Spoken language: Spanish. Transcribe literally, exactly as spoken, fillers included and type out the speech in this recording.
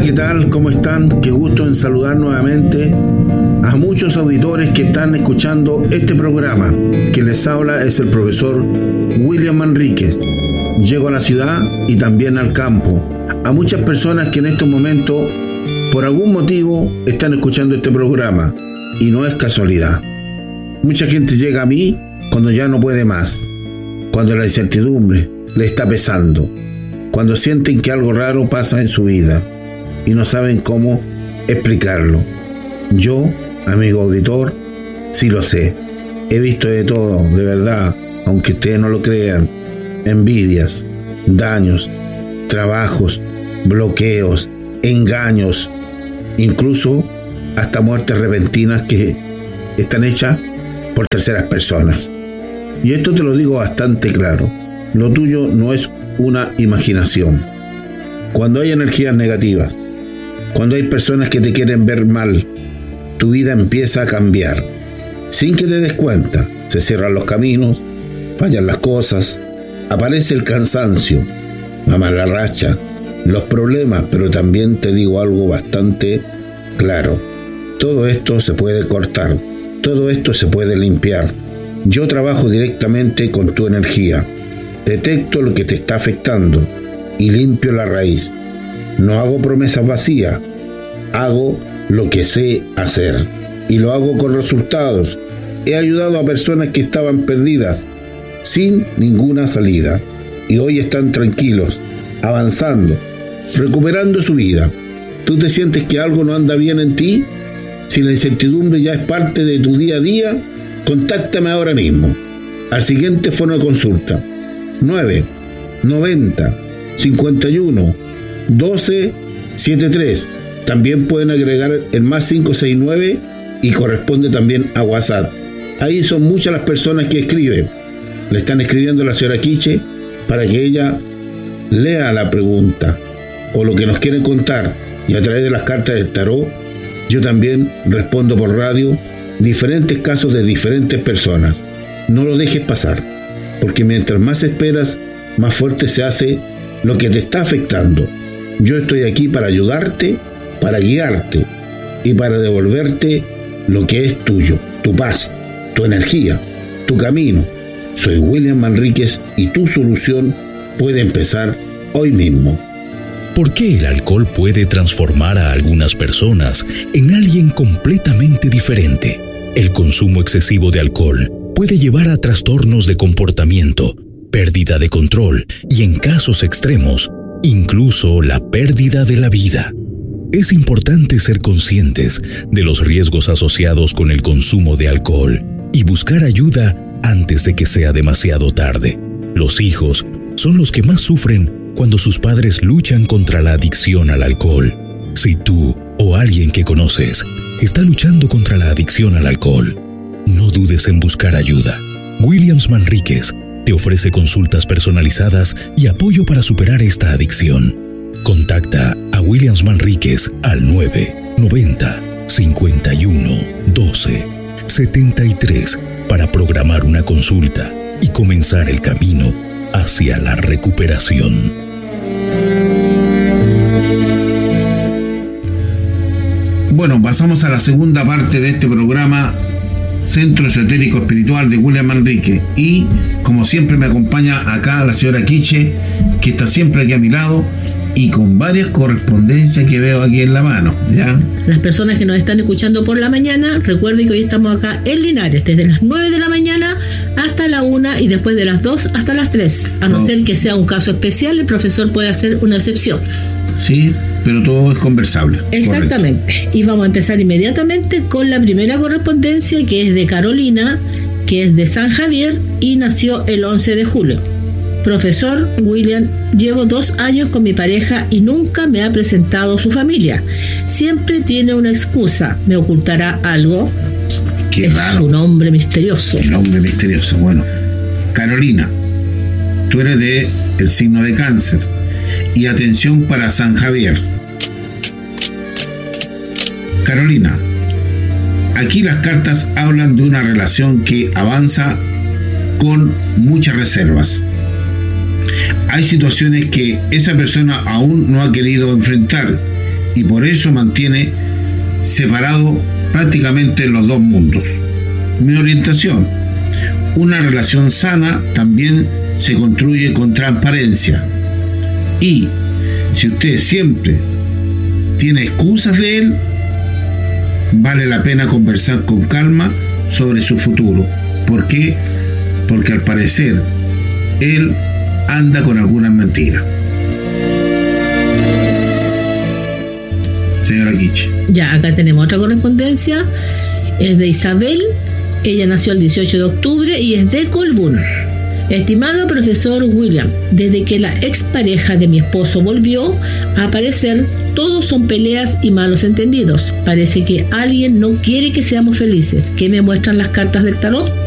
¿qué tal? ¿Cómo están? Qué gusto en saludar nuevamente a muchos auditores que están escuchando este programa. Quien les habla es el profesor William Manríquez. Llego a la ciudad y también al campo. A muchas personas que en estos momentos, por algún motivo, están escuchando este programa. Y no es casualidad. Mucha gente llega a mí cuando ya no puede más. Cuando la incertidumbre le está pesando. Cuando sienten que algo raro pasa en su vida y no saben cómo explicarlo. Yo, amigo auditor, sí lo sé. He visto de todo, de verdad, aunque ustedes no lo crean. Envidias, daños, trabajos, bloqueos, engaños, incluso hasta muertes repentinas que están hechas por terceras personas. Y esto te lo digo bastante claro. Lo tuyo no es una imaginación. Cuando hay energías negativas, cuando hay personas que te quieren ver mal, tu vida empieza a cambiar. Sin que te des cuenta, se cierran los caminos, fallan las cosas, aparece el cansancio, la mala racha, los problemas, pero también te digo algo bastante claro. Todo esto se puede cortar, todo esto se puede limpiar. Yo trabajo directamente con tu energía. Detecto lo que te está afectando y limpio la raíz. No hago promesas vacías, hago lo que sé hacer y lo hago con resultados. He ayudado a personas que estaban perdidas, sin ninguna salida, y hoy están tranquilos, avanzando, recuperando su vida. ¿Tú te sientes que algo no anda bien en ti? Si la incertidumbre ya es parte de tu día a día, contáctame ahora mismo al siguiente fono de consulta: nueve noventa cincuenta y uno doce setenta y tres. También pueden agregar el más cinco seis nueve y corresponde también a WhatsApp. Ahí son muchas las personas que escriben. Le están escribiendo a la señora Quiche para que ella lea la pregunta o lo que nos quieren contar, y a través de las cartas del tarot yo también respondo por radio diferentes casos de diferentes personas. No lo dejes pasar, porque mientras más esperas, más fuerte se hace lo que te está afectando. Yo estoy aquí para ayudarte, para guiarte y para devolverte lo que es tuyo, tu paz, tu energía, tu camino. Soy William Manríquez y tu solución puede empezar hoy mismo. ¿Por qué el alcohol puede transformar a algunas personas en alguien completamente diferente? El consumo excesivo de alcohol puede llevar a trastornos de comportamiento, pérdida de control y, en casos extremos, incluso la pérdida de la vida. Es importante ser conscientes de los riesgos asociados con el consumo de alcohol y buscar ayuda antes de que sea demasiado tarde. Los hijos son los que más sufren cuando sus padres luchan contra la adicción al alcohol. Si tú o alguien que conoces está luchando contra la adicción al alcohol, no dudes en buscar ayuda. Williams Manríquez te ofrece consultas personalizadas y apoyo para superar esta adicción. Contacta a Williams Manríquez al nueve noventa cincuenta y uno doce setenta y tres para programar una consulta y comenzar el camino hacia la recuperación. Bueno, pasamos a la segunda parte de este programa, Centro Esotérico Espiritual de William Manríquez, y como siempre me acompaña acá la señora Quiche, que está siempre aquí a mi lado y con varias correspondencias que veo aquí en la mano, ¿ya? Las personas que nos están escuchando por la mañana, recuerden que hoy estamos acá en Linares, desde las nueve de la mañana hasta la una y después de las dos hasta las tres. A no, no ser que sea un caso especial, el profesor puede hacer una excepción. Sí, pero todo es conversable. Exactamente. Correcto. Y vamos a empezar inmediatamente con la primera correspondencia, que es de Carolina, que es de San Javier y nació el once de julio. Profesor William, llevo dos años con mi pareja y nunca me ha presentado su familia. Siempre tiene una excusa. ¿Me ocultará algo? Qué es raro. Un nombre misterioso. Un nombre misterioso. Bueno, Carolina, tú eres de el signo de Cáncer. Y atención para San Javier. Carolina, aquí las cartas hablan de una relación que avanza con muchas reservas. Hay situaciones que esa persona aún no ha querido enfrentar y por eso mantiene separado prácticamente los dos mundos. Mi orientación: una relación sana también se construye con transparencia, y si usted siempre tiene excusas de él, vale la pena conversar con calma sobre su futuro. ¿Por qué? Porque al parecer él anda con algunas mentiras. Señora Kichi. Ya, acá tenemos otra correspondencia. Es de Isabel. Ella nació el dieciocho de octubre y es de Colbún. Estimado profesor William, desde que la expareja de mi esposo volvió a aparecer, todos son peleas y malos entendidos. Parece que alguien no quiere que seamos felices. ¿Qué me muestran las cartas del tarot?